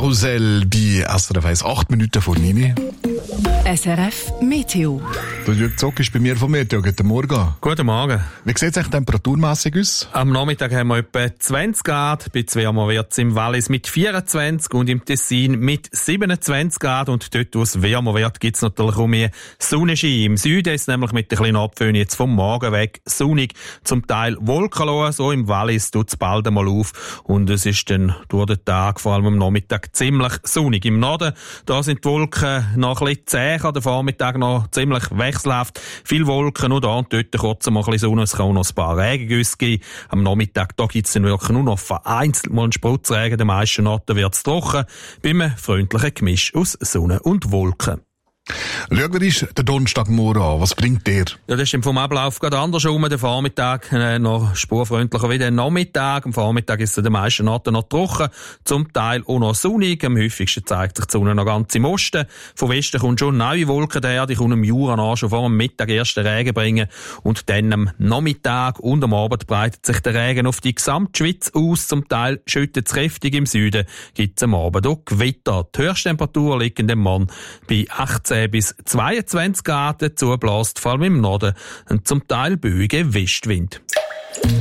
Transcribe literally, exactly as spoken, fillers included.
Karussell bei S R F eins, acht Minuten vor neun. S R F Meteo. Der Jürg Zock ist bei mir vom Meteo. Guten Morgen. Guten Morgen. Wie sieht es eigentlich temperaturmässig aus? Am Nachmittag haben wir etwa zwanzig Grad, ein bisschen wärmer wird es im Wallis mit vierundzwanzig und im Tessin mit siebenundzwanzig Grad. Und dort, wo es wärmer wird, gibt es natürlich auch mehr Sonnenschein. Im Süden ist es nämlich mit der kleinen Abföhn jetzt vom Morgen weg sonnig, zum Teil wolkenlos. So im Wallis tut es bald einmal auf und es ist dann durch den Tag, vor allem am Nachmittag, ziemlich sonnig. Im Norden, da sind die Wolken noch ein bisschen zäh, der Vormittag noch ziemlich wechselhaft. Viel Wolken und da und dort kurz mal ein bisschen Sonne. Es kann auch noch ein paar Regengüsse geben. Am Nachmittag, da gibt es dann wirklich nur noch vereinzelt mal einen Spritzregen. Den meisten Orten wird es trocken, bei einem freundlichen Gemisch aus Sonne und Wolken. Schauen wir uns den Donnerstagmorgen an. Was bringt der? Ja, das ist vom Ablauf gerade andersrum. Der Vormittag äh, noch spurfreundlicher wie der Nachmittag. Am Vormittag ist es an den meisten Orten noch trocken, zum Teil auch noch sonnig. Am häufigsten zeigt sich die Sonne noch ganz im Osten. Von Westen kommt schon neue Wolken daher, die kommen am Jura an, schon vor dem Mittag ersten Regen bringen. Und dann am Nachmittag und am Abend breitet sich der Regen auf die Gesamtschweiz aus. Zum Teil schüttet es kräftig im Süden, gibt es am Abend auch Gewitter. Die Höchsttemperatur liegt in dem Mann bei achtzehn bis zweiundzwanzig Grad, dazu bläst vor allem im Norden ein zum Teil böiger Westwind.